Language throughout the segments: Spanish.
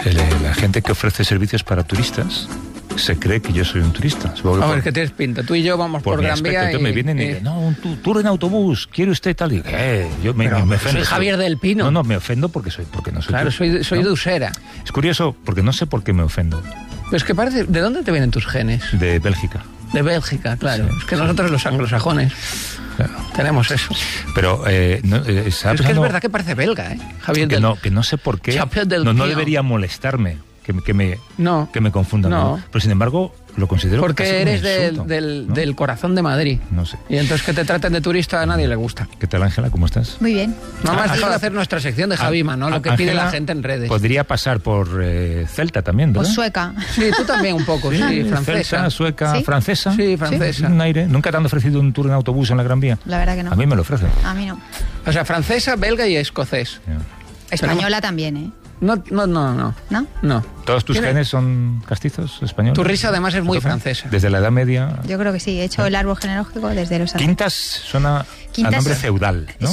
La gente que ofrece servicios para turistas se cree que yo soy un turista. A ver, que tienes pinta. Tú y yo vamos por Gran Vía y... me vienen y dicen, no, un tour en autobús, ¿quiere usted tal? Y yo me ofendo. Soy Javier del Pino. No, me ofendo porque no soy. Claro, soy de Usera. Es curioso, porque no sé por qué me ofendo. Pero es que parece... ¿De dónde te vienen tus genes? De Bélgica. De Bélgica, claro. Sí. Es que nosotros los anglosajones tenemos eso. Pero es que es verdad que parece belga, Javier del... Que no sé por qué. No debería molestarme que me confundan. No. Pero sin embargo, lo considero... Porque eres del corazón de Madrid. No sé. Y entonces que te traten de turista a nadie le gusta. ¿Qué tal, Ángela? ¿Cómo estás? Muy bien. No me has dejado de hacer nuestra sección de Javima, ¿no? Lo que pide la gente en redes. Podría pasar por celta también, ¿verdad? O sueca. Sí, tú también un poco, sí, francesa. Celta, sueca, ¿Sí? francesa. Sí, francesa. Un aire. ¿Nunca te han ofrecido un tour en autobús en la Gran Vía? La verdad que no. A mí me lo ofrecen. A mí no. O sea, francesa, belga y escocés. Española también, ¿eh? No. ¿No? ¿Todos tus genes son castizos españoles? Tu risa además es muy francesa. Desde la Edad Media. Yo creo que sí. He hecho el árbol genealógico desde los años. Quintas suena a nombre feudal, ¿no?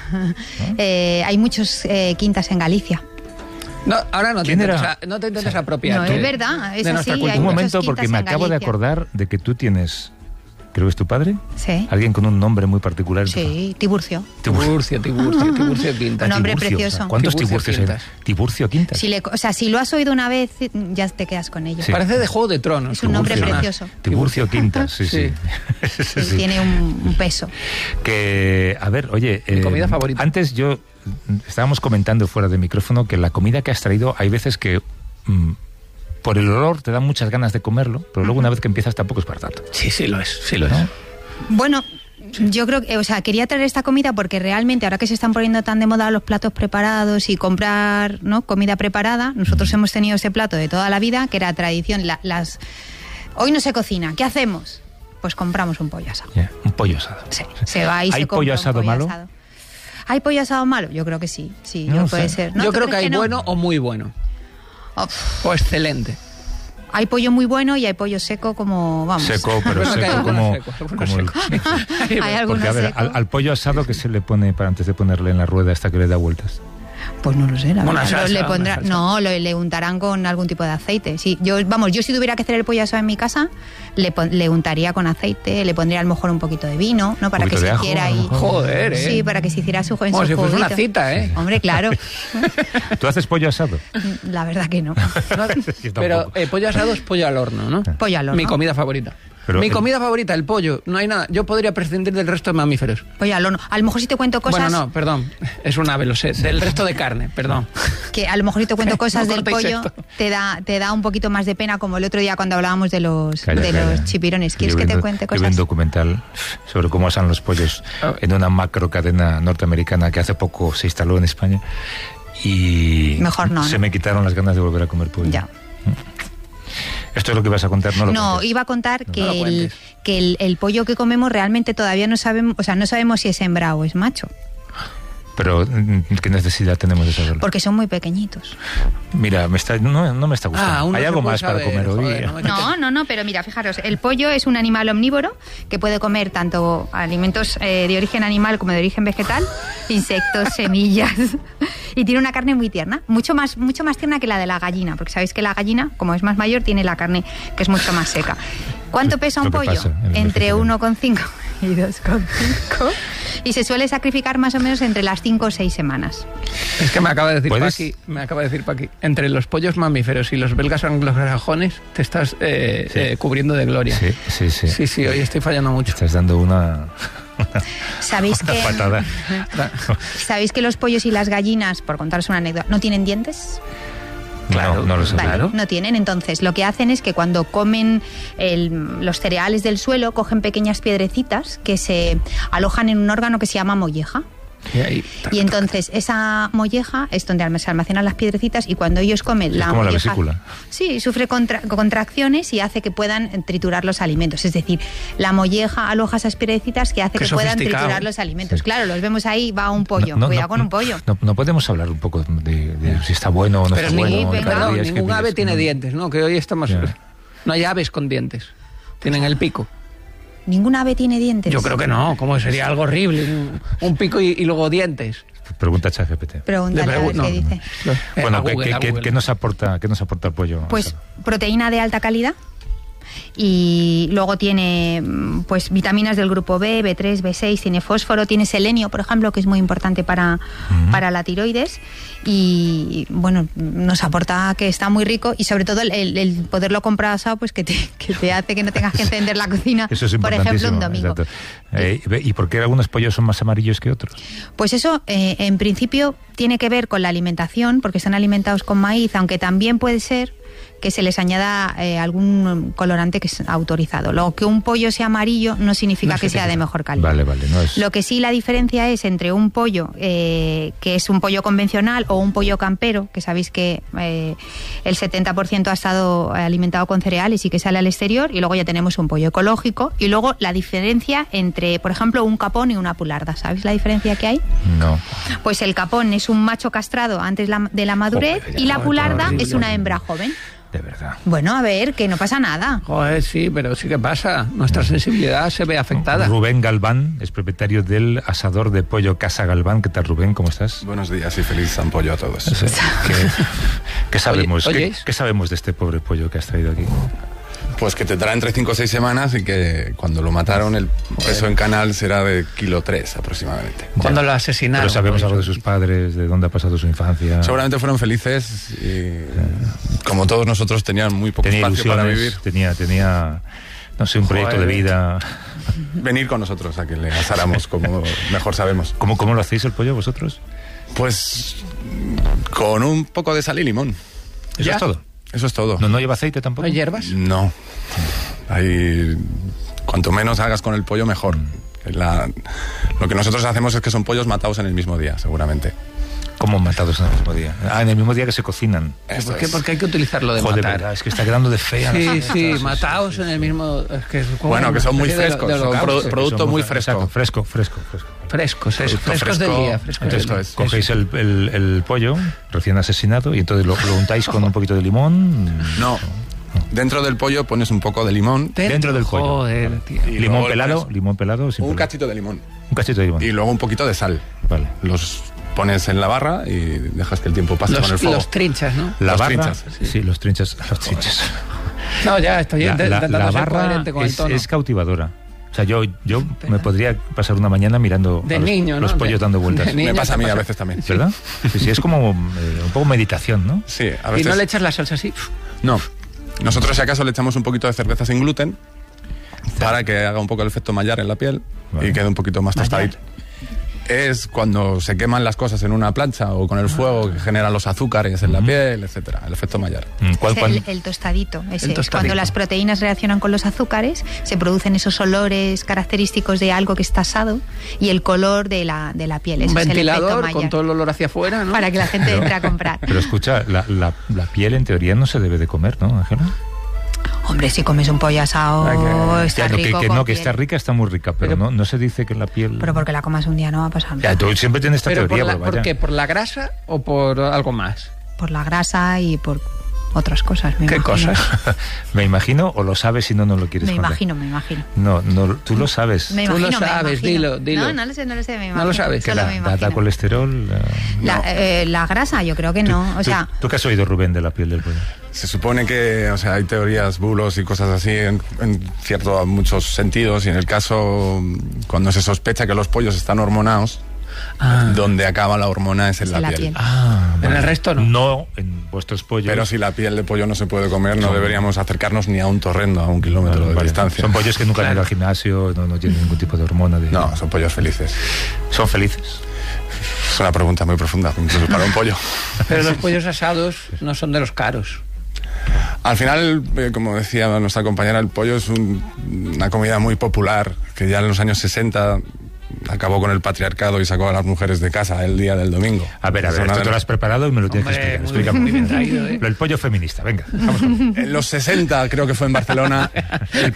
Hay muchos quintas en Galicia. No, ahora no te intentes apropiar. No, es verdad. Es así. Un momento, porque me acabo de acordar de que tú tienes... Creo que es tu padre. Sí. Alguien con un nombre muy particular. Sí, Tiburcio. Tiburcio Quintas. Un nombre precioso. ¿Cuántos Tiburcios hay? Tiburcio Quintas. Si lo has oído una vez, ya te quedas con ello. Sí. Parece de Juego de Tronos. Es un nombre precioso. Tiburcio Quintas, sí. Tiene un peso. Que, a ver, oye... Mi comida favorita. Antes estábamos comentando fuera de micrófono que la comida que has traído, hay veces que... por el olor te dan muchas ganas de comerlo, pero luego una vez que empiezas tampoco es para tanto. Sí lo es. Bueno, yo creo que, quería traer esta comida porque realmente ahora que se están poniendo tan de moda los platos preparados y comprar, ¿no?, comida preparada, nosotros hemos tenido ese plato de toda la vida, que era tradición. Hoy no se cocina, ¿qué hacemos? Pues compramos un pollo asado. Un pollo asado. Sí, se va y se compra. ¿Hay pollo asado malo? ¿Hay pollo asado malo? Yo creo que sí. Puede ser. Yo creo que hay bueno o muy bueno. O excelente. Hay pollo muy bueno y hay pollo seco como, vamos. Seco, pero seco como hay algunos porque, al pollo asado, ¿qué se le pone para antes de ponerle en la rueda esta que le da vueltas? Pues no lo sé, la verdad. Le le untarán con algún tipo de aceite. Sí, yo si tuviera que hacer el pollo asado en mi casa, le untaría con aceite, le pondría a lo mejor un poquito de vino, ¿no? Para que se hiciera ahí. Joder, Sí, para que se hiciera su como si fuese una cita, Hombre, claro. ¿Tú haces pollo asado? La verdad que no. Pero pollo asado es pollo al horno, ¿no? Pollo al horno. Mi comida favorita. Mi comida favorita, el pollo. No hay nada. Yo podría prescindir del resto de mamíferos. Pollo al horno. A lo mejor si te cuento cosas... Bueno, no, perdón. Es un ave, lo sé. Del resto de carne, perdón. Que a lo mejor si te cuento cosas del pollo, te da un poquito más de pena, como el otro día cuando hablábamos de los chipirones. ¿Quieres que te cuente cosas? Yo vi un documental sobre cómo asan los pollos en una macro cadena norteamericana que hace poco se instaló en España. Y mejor no, se me quitaron las ganas de volver a comer pollo. Ya. ¿Esto es lo que vas a contar? No, iba a contar que el pollo que comemos realmente todavía no sabemos, no sabemos si es hembra o es macho. Pero, ¿qué necesidad tenemos de saberlo? Porque son muy pequeñitos. Mira, no me está gustando. ¿Hay algo más para comer hoy? No, pero mira, fijaros, el pollo es un animal omnívoro que puede comer tanto alimentos de origen animal como de origen vegetal, insectos, semillas, y tiene una carne muy tierna, mucho más tierna que la de la gallina, porque sabéis que la gallina, como es más mayor, tiene la carne que es mucho más seca. ¿Cuánto pesa un pollo? Entre 1,5 y 2,5. Y se suele sacrificar más o menos entre las 5 o 6 semanas. Es que me acaba de decir Paqui, entre los pollos mamíferos y los belgas anglosajones te estás cubriendo de gloria. Sí, hoy estoy fallando mucho. Estás dando una patada. ¿Sabéis que los pollos y las gallinas, por contaros una anécdota, no tienen dientes? Claro, no lo sé. Vale, no tienen. Entonces, lo que hacen es que cuando comen los cereales del suelo, cogen pequeñas piedrecitas que se alojan en un órgano que se llama molleja. Y entonces esa molleja es donde se almacenan las piedrecitas, y cuando ellos comen la como molleja, la vesícula. Sí, sufre contracciones y hace que puedan triturar los alimentos. Es decir, la molleja aloja esas piedrecitas que hace que puedan triturar los alimentos. Sí. Claro, los vemos ahí, va un pollo. Cuidado con un pollo. No podemos hablar un poco de si está bueno o no está bueno. Perdón, ningún ave tiene dientes, ¿no? Que hoy estamos... No hay aves con dientes. Tienen el pico. ¿Ningún ave tiene dientes? Yo creo que no, como sería algo horrible. Un pico y luego dientes. Pregunta ChatGPT. Pregúntale a ver qué dice. Bueno, ¿qué nos aporta el pollo? Pues proteína de alta calidad. Y luego tiene pues vitaminas del grupo B, B3, B6, tiene fósforo, tiene selenio, por ejemplo, que es muy importante para la tiroides. Y bueno, nos aporta que está muy rico, y sobre todo el poderlo comprar asado, pues que te hace que no tengas que encender la cocina, eso es por ejemplo, un domingo. ¿Y por qué algunos pollos son más amarillos que otros? Pues eso, en principio, tiene que ver con la alimentación, porque están alimentados con maíz, aunque también puede ser que se les añada algún colorante que es autorizado. Lo que un pollo sea amarillo no significa que sea de mejor calidad. Vale, no es... Lo que sí, la diferencia es entre un pollo que es un pollo convencional o un pollo campero, que sabéis que el 70% ha estado alimentado con cereales y que sale al exterior, y luego ya tenemos un pollo ecológico, y luego la diferencia entre, por ejemplo, un capón y una pularda. ¿Sabéis la diferencia que hay? No. Pues el capón es un macho castrado antes de la madurez, y la pularda es una hembra joven. De verdad. Bueno, a ver, que no pasa nada. Joder, sí, pero sí que pasa. Nuestra sensibilidad se ve afectada. Rubén Galván es propietario del asador de pollo Casa Galván. ¿Qué tal, Rubén? ¿Cómo estás? Buenos días y feliz San Pollo a todos. ¿Qué sabemos? Oye, ¿Qué sabemos de este pobre pollo que has traído aquí? Pues que tendrá entre 5 o 6 semanas, y que cuando lo mataron el peso en canal será de 1,3 kilos aproximadamente. Cuando lo asesinaron. Pero sabemos algo de sus padres, de dónde ha pasado su infancia. Seguramente fueron felices y, como todos nosotros, tenían muy poco espacio para vivir. Tenía, no sé, un proyecto de vida. Venir con nosotros a que le asáramos como mejor sabemos. ¿Cómo lo hacéis el pollo vosotros? Pues con un poco de sal y limón. ¿Eso es todo? Eso es todo. ¿No lleva aceite tampoco? ¿Hay hierbas? No. Cuanto menos hagas con el pollo, mejor. Lo que nosotros hacemos es que son pollos matados en el mismo día, seguramente. ¿Cómo matados en el mismo día? En el mismo día que se cocinan. ¿Por qué? Porque hay que utilizarlo de matar. Verdad, es que está quedando de fea. Sí, matados en el mismo... Es que es como bueno, que son muy frescos. Producto muy fresco. Frescos del día. Entonces, cogéis el pollo recién asesinado y entonces lo untáis con un poquito de limón. No. Dentro del pollo pones un poco de limón. Dentro del pollo. Joder, tío. Limón pelado. Un cachito de limón. Un cachito de limón. Y luego un poquito de sal. Vale. Los pones en la barra y dejas que el tiempo pase con el fuego. Los trinchas, ¿no? Los trinchas. Sí, los trinchas. No, ya estoy intentando la ser barra coherente con el tono. Es cautivadora. O sea, yo me podría pasar una mañana mirando los pollos dando vueltas. Me pasa a mí a veces también. ¿Verdad? Sí, es como un poco meditación, ¿no? Sí, a veces. ¿Y no le echas la salsa así? No. Nosotros, si acaso, le echamos un poquito de cerveza sin gluten para que haga un poco el efecto Maillard en la piel y quede un poquito más tostadito. Es cuando se queman las cosas en una plancha o con el fuego que generan los azúcares en la piel, etcétera. El efecto Maillard. El tostadito. Cuando las proteínas reaccionan con los azúcares, se producen esos olores característicos de algo que está asado y el color de la piel. Un ventilador con todo el olor hacia afuera, ¿no? Para que la gente entre a comprar. Pero escucha, la piel en teoría no se debe de comer, ¿no, Ángela? Hombre, si comes un pollo asado, está rico. Que está rica, está muy rica, pero no se dice que la piel... Pero porque la comas un día no va a pasar nada. Ya, tú siempre tienes esta teoría. ¿Por qué? ¿Por la grasa o por algo más? Por la grasa y por otras cosas, me imagino. ¿Qué cosas? Me imagino, o lo sabes y no lo quieres contar. Me imagino. No, tú lo sabes. Tú lo sabes, dilo. No lo sé, me imagino. No lo sabes. ¿Que da colesterol? La grasa, yo creo que no. O sea, ¿Tú qué has oído, Rubén, de la piel del pollo? Se supone que, hay teorías, bulos y cosas así en muchos sentidos, y en el caso, cuando se sospecha que los pollos están hormonados, donde acaba la hormona es en la piel. Vale. En el resto no. No en vuestros pollos. Pero si la piel de pollo no se puede comer, no deberíamos acercarnos ni a un torrendo a 1 kilómetro de distancia. Son pollos que nunca han ido al gimnasio, no tienen ningún tipo de hormona. No, son pollos felices. ¿Son felices? Es una pregunta muy profunda, incluso para un pollo. Pero los pollos asados no son de los caros. Al final, como decía nuestra compañera, el pollo es una comida muy popular, que ya en los años 60 acabó con el patriarcado y sacó a las mujeres de casa el día del domingo. A ver, esto te lo has preparado y me lo tienes que explicar. Explícame. Muy bien traído, ¿eh? El pollo feminista, venga, vamos con... En los 60, creo que fue en Barcelona, el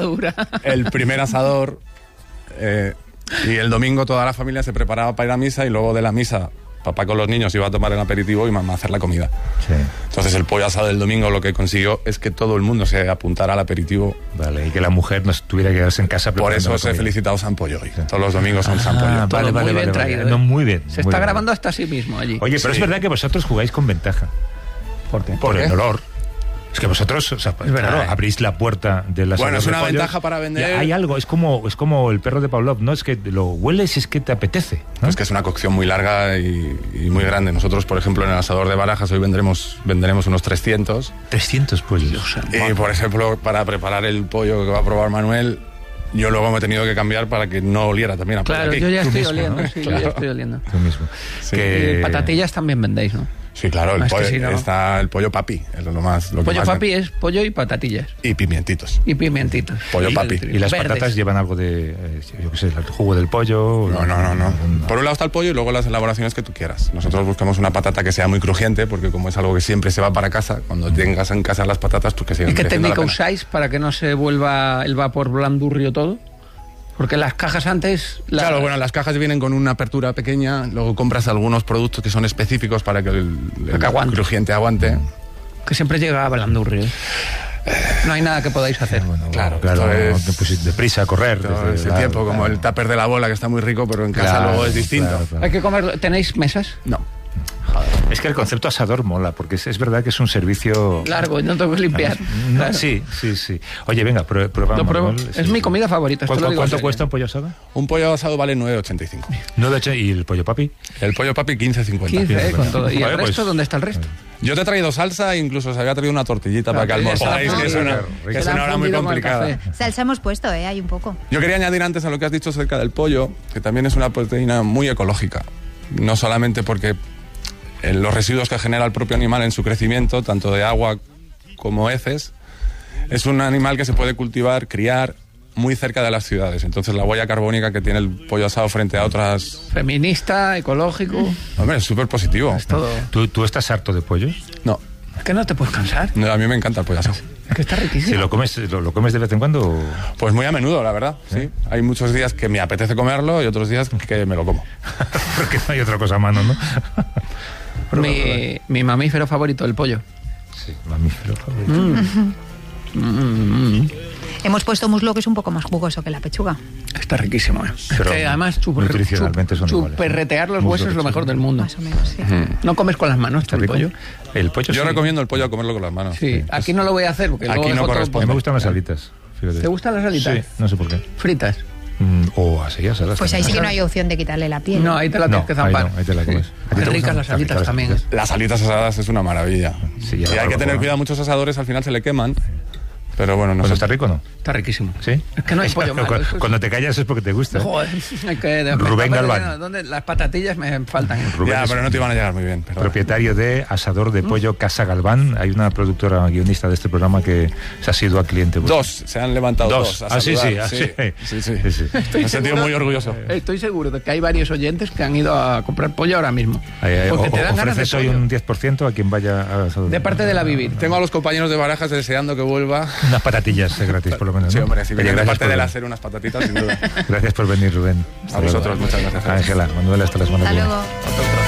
primer asador, y el domingo toda la familia se preparaba para ir a misa, y luego de la misa papá con los niños iba a tomar el aperitivo y mamá a hacer la comida. Sí. Entonces el pollo asado del domingo lo que consiguió es que todo el mundo se apuntara al aperitivo. Vale, y que la mujer no tuviera que quedarse en casa. Por eso os he felicitado San Pollo hoy. Sí. Todos los domingos son San Pollo. Vale, muy bien traído. No, muy bien. Se está grabando hasta sí mismo allí. Oye, pero es verdad que vosotros jugáis con ventaja. ¿Por qué? Por el olor. Es que vosotros, o sea, pues, claro, abrís la puerta de la Bueno, es una ventaja para vender. Hay algo, es como el perro de Pavlov, ¿no? Es que lo hueles y es que te apetece, ¿no? Es que es una cocción muy larga y muy grande. Nosotros, por ejemplo, en el asador de Barajas hoy venderemos unos 300. 300 pollos. Y, por ejemplo, para preparar el pollo que va a probar Manuel, yo luego me he tenido que cambiar para que no oliera también a pollo. Claro, yo ya estoy oliendo, ¿no? Sí, claro. Yo ya estoy oliendo. Tú mismo. Sí. Patatillas también vendéis, ¿no? Sí, claro, está el pollo papi, es lo más. Pollo papi es pollo y patatillas. Y pimientitos. Pollo papi. ¿Y las patatas llevan algo de, yo qué sé, el jugo del pollo? No. Por un lado está el pollo y luego las elaboraciones que tú quieras. Nosotros buscamos una patata que sea muy crujiente, porque como es algo que siempre se va para casa, cuando tengas en casa las patatas, pues que sigan. ¿Y qué técnica usáis para que no se vuelva el vapor blandurrio todo? Porque las cajas antes... Claro, bueno, las cajas vienen con una apertura pequeña, luego compras algunos productos que son específicos para que el crujiente aguante. Que siempre llega a blandurrio. No hay nada que podáis hacer. Bueno, claro, deprisa a correr. Ese tiempo, como el tupper de la bola, que está muy rico, pero en casa luego es distinto. Hay que comerlo. ¿Tenéis mesas? No. Es que el concepto asador mola, porque es verdad que es un servicio... largo, no tengo que limpiar. Claro. Sí. Oye, venga, prueba. Es mi comida favorita. ¿Cuánto cuesta un pollo asado? Un pollo asado vale 9,85. ¿Y el pollo papi? El pollo papi 15,50. 15, con todo. ¿Y el resto? ¿Dónde está el resto? Yo te he traído salsa e incluso se había traído una tortillita para que almorzáis, que es una hora muy complicada. Salsa hemos puesto, hay un poco. Yo quería añadir antes a lo que has dicho acerca del pollo, que también es una proteína muy ecológica. No solamente porque los residuos que genera el propio animal en su crecimiento, tanto de agua como heces, es un animal que se puede cultivar, criar muy cerca de las ciudades. Entonces la huella carbónica que tiene el pollo asado frente a otras... Feminista, ecológico... Hombre, es súper positivo. Es todo. ¿Tú estás harto de pollos? No. ¿Es que no te puedes cansar? No, a mí me encanta el pollo asado. Es que está riquísimo. ¿Sí, lo comes de vez en cuando? O... Pues muy a menudo, la verdad. Sí. Hay muchos días que me apetece comerlo y otros días que me lo como. Porque no hay otra cosa a mano, ¿no? Mi mamífero favorito, el pollo. Sí, mamífero favorito. Hemos puesto muslo, que es un poco más jugoso que la pechuga. Está riquísimo, ¿eh? Pero es que además chuperretear los huesos es lo mejor del mundo. Más o menos, sí. ¿No comes con las manos el pollo? El pollo Yo recomiendo el pollo a comerlo con las manos. Sí, aquí no lo voy a hacer porque aquí no corresponde. Me gustan las alitas. Fíjate. ¿Te gustan las alitas? Sí, no sé por qué. ¿Fritas? O así, asadas. Pues ahí sí que no hay opción de quitarle la piel. No, ahí te la tienes que zampar. Ahí te la comes. Qué ricas las alitas también. Las alitas asadas es una maravilla. Sí, y hay que tener cuidado, muchos asadores al final se le queman. Pero bueno, no sé. ¿Está rico o no? Está riquísimo. ¿Sí? Es que no hay pollo malo. Cuando te callas es porque te gusta. Joder, hay que... Rubén Galván. ¿Dónde? Las patatillas me faltan. Ya, pero no te iban a llegar muy bien. Pero... Propietario de Asador de Pollo Casa Galván. Hay una productora guionista de este programa que se ha sido a cliente. Dos, se han levantado dos. Sí. Me he sentido muy orgulloso. Estoy seguro de que hay varios oyentes que han ido a comprar pollo ahora mismo. ¿Ofreces hoy un 10% a quien vaya a Asador? De parte de la Vivir. Tengo a los compañeros de Barajas deseando que vuelva. Unas patatillas gratis, por lo menos, ¿no? Sí, hombre, si viene de parte de la hacer unas patatitas, sin duda. Gracias por venir, Rubén. A vosotros, muchas gracias. Ángela, Manuel, hasta la semana que viene. Hasta luego.